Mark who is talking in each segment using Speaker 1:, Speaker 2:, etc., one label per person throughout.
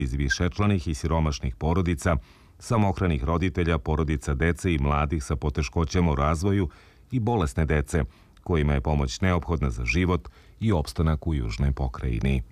Speaker 1: iz višečlanih i siromašnih porodica, samohranih roditelja, porodica dece i mladih sa poteškoćama u razvoju i bolesne dece, kojima je pomoć neophodna za život i opstanak u južnoj pokrajini.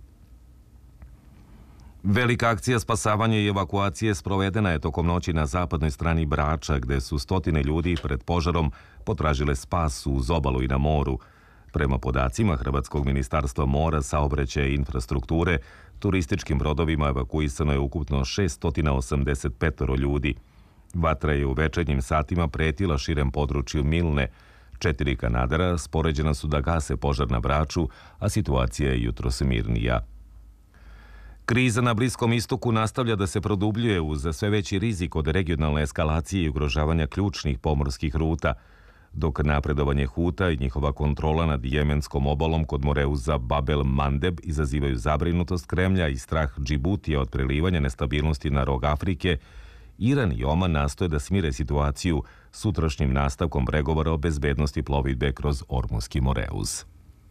Speaker 1: Velika akcija spasavanja i evakuacije sprovedena je tokom noći na zapadnoj strani Brača, gde su stotine ljudi pred požarom potražile spas uz obalu i na moru. Prema podacima Hrvatskog ministarstva mora, saobraćaja i infrastrukture, turističkim brodovima evakuisano je ukupno 685 ljudi. Vatra je u večernjim satima pretila širem području Milne. 4 kanadera spoređena su da gase požar na Braču, a situacija je jutros mirnija. Kriza na Bliskom istoku nastavlja da se produbljuje uz sve veći rizik od regionalne eskalacije i ugrožavanja ključnih pomorskih ruta, dok napredovanje Huta i njihova kontrola nad jemenskom obalom kod Moreuza Babel Mandeb izazivaju zabrinutost Kremlja i strah Džibutija od prelivanja nestabilnosti na rog Afrike, Iran i Oman nastoje da smire situaciju sutrašnjim nastavkom pregovora o bezbednosti plovidbe kroz Ormuski Moreuz.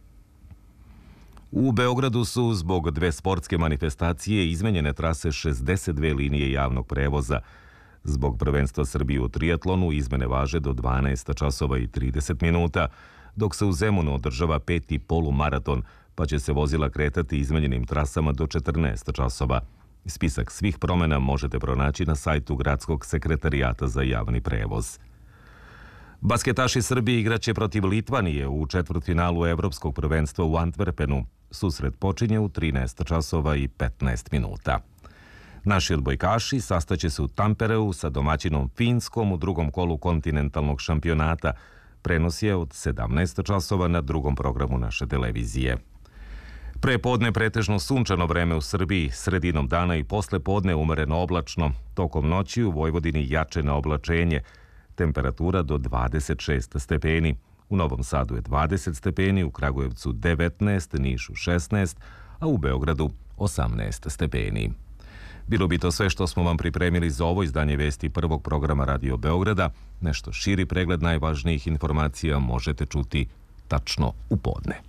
Speaker 1: U Beogradu su zbog 2 sportske manifestacije izmenjene trase 62 linije javnog prevoza. Zbog prvenstva Srbije u trijatlonu izmene važe do 12 časova i 30 minuta, dok se u Zemunu održava 5. polumaraton, pa će se vozila kretati izmenjenim trasama do 14 časova. Spisak svih promjena možete pronaći na sajtu Gradskog sekretarijata za javni prevoz. Basketaši Srbije igraće protiv Litvanije u četvrtfinalu Evropskog prvenstva u Antwerpenu. Susret počinje u 13 časova i 15 minuta. Naši odbojkaši sastaće se u Tampereu sa domaćinom Finskom u drugom kolu kontinentalnog šampionata. Prenos je od 17 časova na drugom programu naše televizije. Prepodne pretežno sunčano vreme u Srbiji, sredinom dana i posle podne umereno oblačno. Tokom noći u Vojvodini jače na oblačenje. Temperatura do 26 stepeni. U Novom Sadu je 20 stepeni, u Kragujevcu 19, Nišu 16, a u Beogradu 18 stepeni. Bilo bi to sve što smo vam pripremili za ovo izdanje vesti prvog programa Radio Beograda. Nešto širi pregled najvažnijih informacija možete čuti tačno u podne.